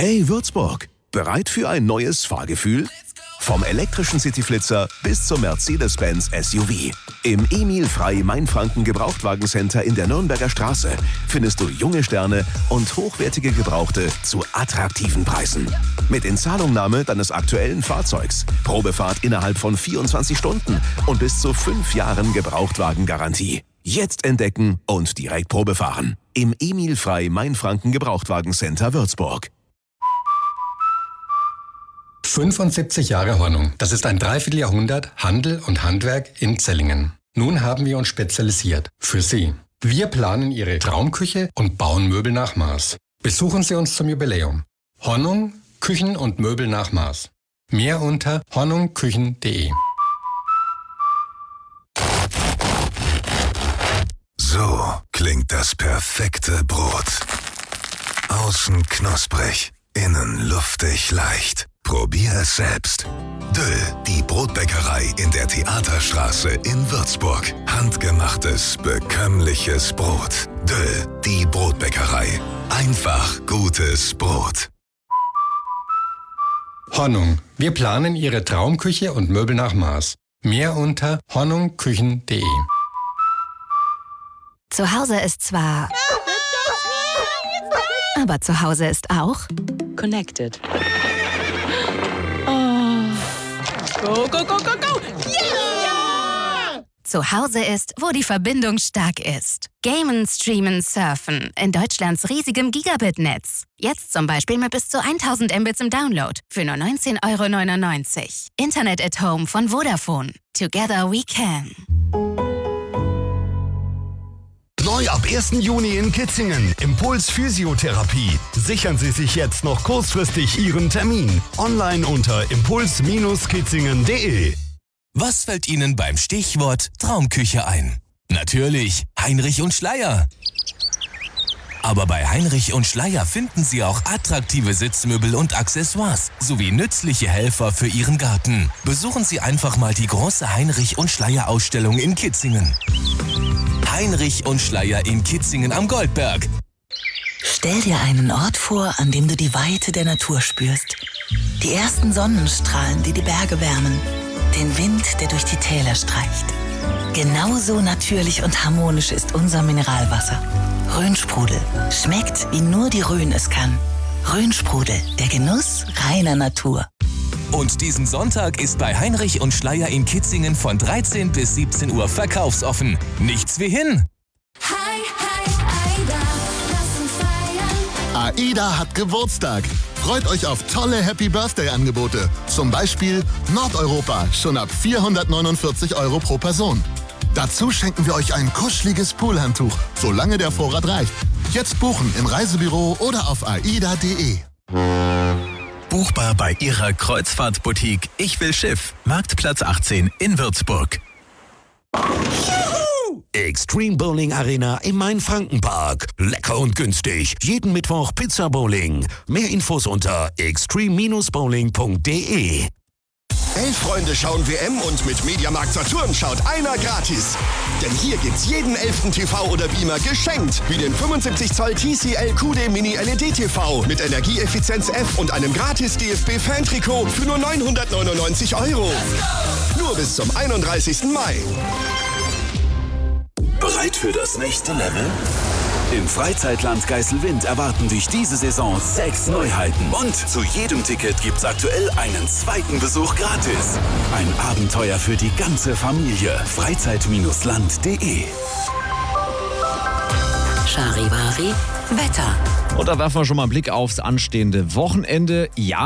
Hey Würzburg, bereit für ein neues Fahrgefühl? Vom elektrischen Cityflitzer bis zum Mercedes-Benz SUV. Im Emil Frey Mainfranken Gebrauchtwagencenter in der Nürnberger Straße findest du junge Sterne und hochwertige Gebrauchte zu attraktiven Preisen. Mit Inzahlungnahme deines aktuellen Fahrzeugs, Probefahrt innerhalb von 24 Stunden und bis zu 5 Jahren Gebrauchtwagengarantie. Jetzt entdecken und direkt Probe fahren. Im Emil Frey Mainfranken Gebrauchtwagencenter Würzburg. 75 Jahre Hornung. Das ist ein Dreivierteljahrhundert Handel und Handwerk in Zellingen. Nun haben wir uns spezialisiert. Für Sie. Wir planen Ihre Traumküche und bauen Möbel nach Maß. Besuchen Sie uns zum Jubiläum. Hornung, Küchen und Möbel nach Maß. Mehr unter hornungküchen.de. So klingt das perfekte Brot. Außen knusprig, innen luftig leicht. Probier es selbst. Döll, die Brotbäckerei in der Theaterstraße in Würzburg. Handgemachtes, bekömmliches Brot. Döll, die Brotbäckerei. Einfach gutes Brot. Hornung. Wir planen Ihre Traumküche und Möbel nach Maß. Mehr unter hornungküchen.de. Zu Hause ist zwar... Aber zu Hause ist auch... Connected. Go, go, go, go, go! Yeah! Zu Hause ist, wo die Verbindung stark ist. Gamen, streamen, surfen in Deutschlands riesigem Gigabit-Netz. Jetzt zum Beispiel mit bis zu 1000 Mbits im Download für nur 19,99 €. Internet at Home von Vodafone. Together we can. Neu ab 1. Juni in Kitzingen. Impuls Physiotherapie. Sichern Sie sich jetzt noch kurzfristig Ihren Termin. Online unter impuls-kitzingen.de. Was fällt Ihnen beim Stichwort Traumküche ein? Natürlich Heinrich und Schleyer. Aber bei Heinrich und Schleyer finden Sie auch attraktive Sitzmöbel und Accessoires sowie nützliche Helfer für Ihren Garten. Besuchen Sie einfach mal die große Heinrich und Schleyer Ausstellung in Kitzingen. Heinrich und Schleyer in Kitzingen am Goldberg. Stell dir einen Ort vor, an dem du die Weite der Natur spürst. Die ersten Sonnenstrahlen, die die Berge wärmen. Den Wind, der durch die Täler streicht. Genauso natürlich und harmonisch ist unser Mineralwasser. Rhönsprudel. Schmeckt, wie nur die Rhön es kann. Rhönsprudel, der Genuss reiner Natur. Und diesen Sonntag ist bei Heinrich und Schleyer in Kitzingen von 13 bis 17 Uhr verkaufsoffen. Nichts wie hin! Hi, hi, Aida, lass uns feiern. AIDA hat Geburtstag. Freut euch auf tolle Happy-Birthday-Angebote. Zum Beispiel Nordeuropa, schon ab 449 € pro Person. Dazu schenken wir euch ein kuscheliges Poolhandtuch, solange der Vorrat reicht. Jetzt buchen im Reisebüro oder auf aida.de. Buchbar bei Ihrer Kreuzfahrtboutique Ich will Schiff, Marktplatz 18 in Würzburg. Extreme Bowling Arena im Mainfrankenpark. Lecker und günstig. Jeden Mittwoch Pizza Bowling. Mehr Infos unter extreme-bowling.de. 11 Freunde schauen WM und mit Mediamarkt Saturn schaut einer gratis. Denn hier gibt's jeden 11. TV oder Beamer geschenkt. Wie den 75 Zoll TCL QD Mini LED TV mit Energieeffizienz F und einem gratis DFB-Fan-Trikot für nur 999 €. Nur bis zum 31. Mai. Bereit für das nächste Level? Im Freizeitland Geiselwind erwarten dich diese Saison 6 Neuheiten. Und zu jedem Ticket gibt's aktuell einen zweiten Besuch gratis. Ein Abenteuer für die ganze Familie. Freizeit-land.de. Charivari Wetter. Und da werfen wir schon mal einen Blick aufs anstehende Wochenende. Ja.